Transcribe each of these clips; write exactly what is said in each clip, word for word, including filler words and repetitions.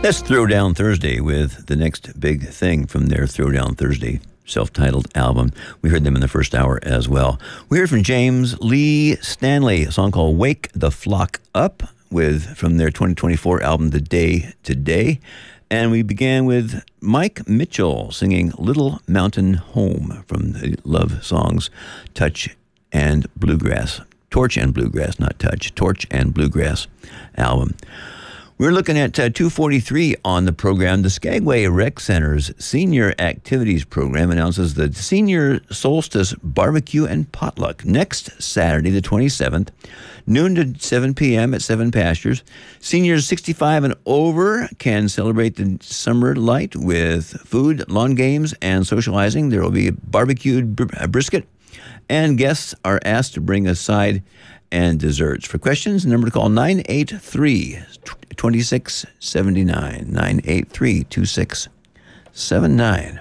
That's Throwdown Thursday with the next big thing from their Throwdown Thursday self-titled album. We heard them in the first hour as well. We heard from James Lee Stanley, a song called Wake the Flock Up, with from their twenty twenty-four album The Day Today. And we began with Mike Mitchell singing Little Mountain Home from the love songs Touch and Bluegrass. Torch and Bluegrass, not Touch. Torch and Bluegrass album. We're looking at uh, two forty-three on the program. The Skagway Rec Center's Senior Activities Program announces the Senior Solstice Barbecue and Potluck next Saturday, the twenty-seventh, noon to seven p.m. at Seven Pastures. Seniors sixty-five and over can celebrate the summer light with food, lawn games, and socializing. There will be barbecued br- brisket, and guests are asked to bring a side and desserts. For questions, the number to call nine eight three, two six seven nine, nine eight three, two six seven nine.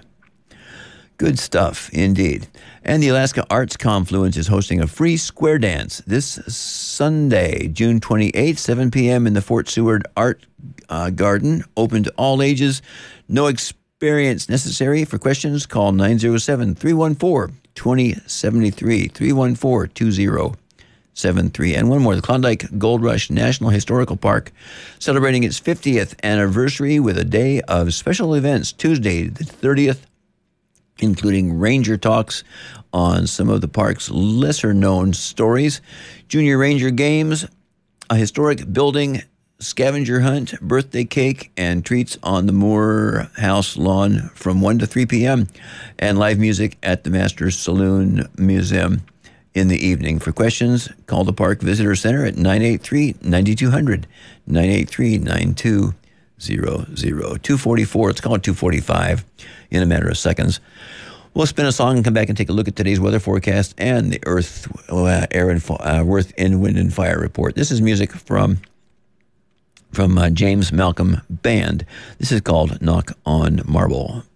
Good stuff, indeed. And the Alaska Arts Confluence is hosting a free square dance this Sunday, June twenty-eighth, seven p.m. in the Fort Seward Art uh, Garden, open to all ages. No experience necessary. For questions, call nine oh seven, three one four, two oh seven three, three one four, two oh seven three. And one more, the Klondike Gold Rush National Historical Park, celebrating its fiftieth anniversary with a day of special events, Tuesday the thirtieth, including ranger talks on some of the park's lesser-known stories, junior ranger games, a historic building scavenger hunt, birthday cake, and treats on the Moore House lawn from one to three p.m., and live music at the Masters Saloon Museum in the evening. For questions, call the Park Visitor Center at nine eight three, nine two hundred, nine eight three, nine two zero zero. two forty-four, it's called two forty-five in a matter of seconds. We'll spin a song and come back and take a look at today's weather forecast and the Earth, uh, Air, and uh, Earth, and Wind and Fire report. This is music from from uh, James Malcolm Band. This is called Knock on Marble.